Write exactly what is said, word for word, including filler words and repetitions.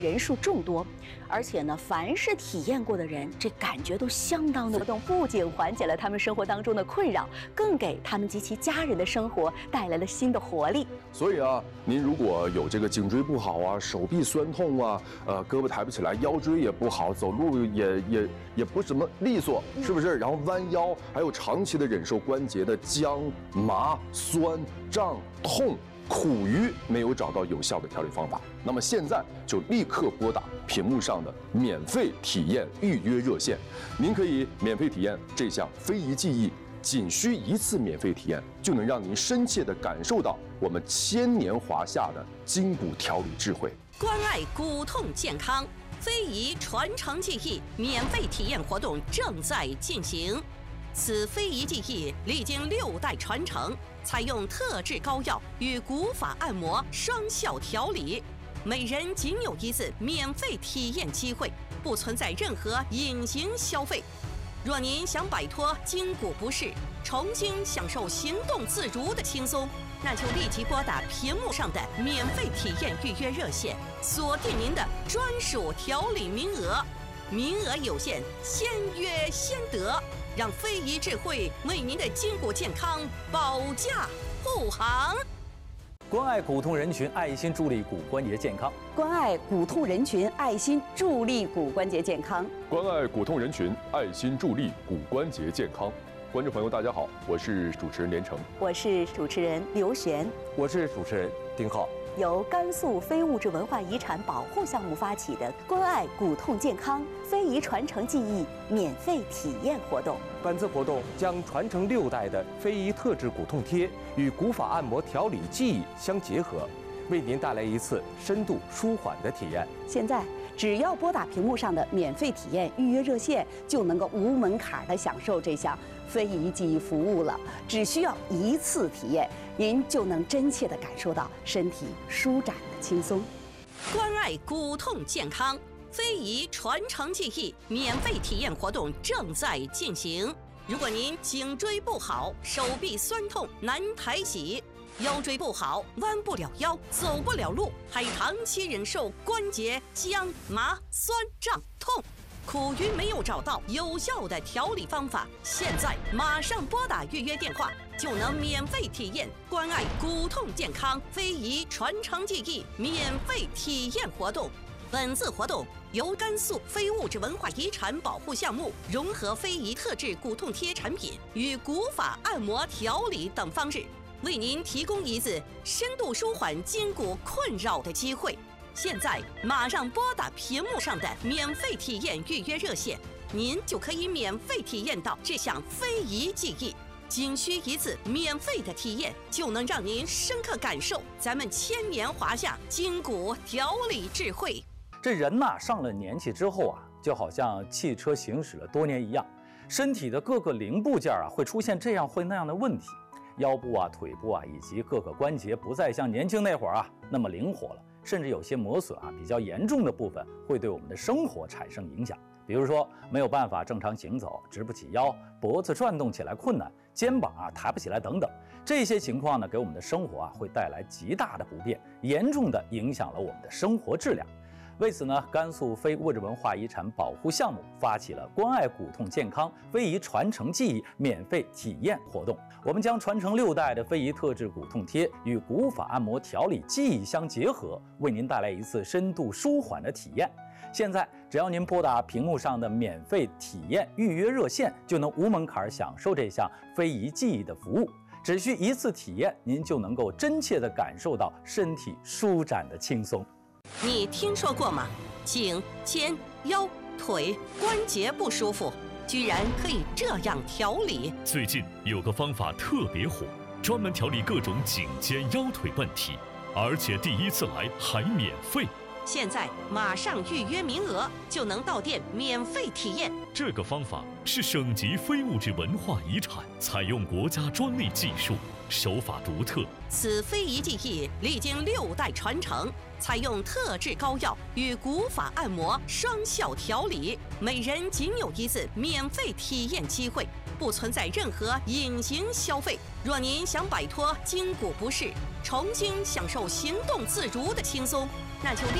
人数众多，而且呢，凡是体验过的人，这感觉都相当的活动，不仅缓解了他们生活当中的困扰，更给他们及其家人的生活带来了新的活力。 所以啊，您如果有这个颈椎不好啊，手臂酸痛啊，呃，胳膊抬不起来，腰椎也不好，走路也也也不怎么利索，是不是？然后弯腰，还有长期的忍受关节的僵、麻、酸、胀、痛。苦于没有找到有效的调理方法，那么现在就立刻拨打屏幕上的免费体验预约热线，您可以免费体验这项非遗技艺，仅需一次免费体验，就能让您深切地感受到我们千年华夏的筋骨调理智慧。 关爱骨痛健康，非遗传承技艺免费体验活动正在进行。此非遗技艺历经六代传承，采用特制膏药与古法按摩双效调理，每人仅有一次免费体验机会，不存在任何隐形消费。若您想摆脱筋骨不适，重新享受行动自如的轻松，那就立即拨打屏幕上的免费体验预约热线，锁定您的专属调理名额。名额有限，先约先得。让非遗智慧为您的筋骨健康保驾护航。 关爱骨痛人群，爱心助力骨关节健康。 关爱骨痛人群，爱心助力骨关节健康。 关爱骨痛人群，爱心助力骨关节健康。观众朋友，大家好，我是主持人连成， 我是主持人刘璇， 我是主持人丁浩。 由甘肃非物质文化遗产保护项目发起的关爱骨痛健康非遗传承技艺免费体验活动。 本次活动将传承六代的非遗特制骨痛贴与古法按摩调理技艺相结合，为您带来一次深度舒缓的体验。 现在只要拨打屏幕上的免费体验预约热线，就能够无门槛地享受这项非遗技艺服务了。只需要一次体验，您就能真切地感受到身体舒展的轻松。 关爱骨痛健康，非遗传承技艺免费体验活动正在进行。如果您颈椎不好，手臂酸痛难抬起，腰椎不好，弯不了腰，走不了路，还长期忍受关节僵、麻、酸、胀、痛，苦于没有找到有效的调理方法，现在马上拨打预约电话，就能免费体验关爱骨痛健康非遗传承技艺免费体验活动。本次活动由甘肃非物质文化遗产保护项目融合非遗特制骨痛贴产品与古法按摩调理等方式，为您提供一次深度舒缓筋骨困扰的机会。现在马上拨打屏幕上的免费体验预约热线，您就可以免费体验到这项非遗技艺。仅需一次免费的体验，就能让您深刻感受咱们千年华夏筋骨调理智慧。 这人呐、啊，上了年纪之后啊，就好像汽车行驶了多年一样，身体的各个零部件啊，会出现这样或那样的问题。腰部啊、腿部啊，以及各个关节不再像年轻那会儿啊那么灵活了，甚至有些磨损啊比较严重的部分，会对我们的生活产生影响。比如说没有办法正常行走，直不起腰，脖子转动起来困难，肩膀啊抬不起来等等，这些情况呢，给我们的生活啊会带来极大的不便，严重的影响了我们的生活质量。为此呢，甘肃非物质文化遗产保护项目发起了关爱骨痛健康非遗传承技艺免费体验活动。我们将传承六代的非遗特制骨痛贴与古法按摩调理技艺相结合，为您带来一次深度舒缓的体验。现在只要您拨打屏幕上的免费体验预约热线，就能无门槛享受这项非遗技艺的服务。只需一次体验，您就能够真切地感受到身体舒展的轻松。 你听说过吗？颈、肩、腰、腿关节不舒服，居然可以这样调理。 最近有个方法特别火，专门调理各种颈肩腰腿问题，而且第一次来还免费。 现在马上预约名额，就能到店免费体验。 这个方法是省级非物质文化遗产，采用国家专利技术，手法独特。 此非遗技艺历经六代传承，采用特制膏药与古法按摩双效调理，每人仅有一次免费体验机会，不存在任何隐形消费。若您想摆脱筋骨不适，重新享受行动自如的轻松，那就立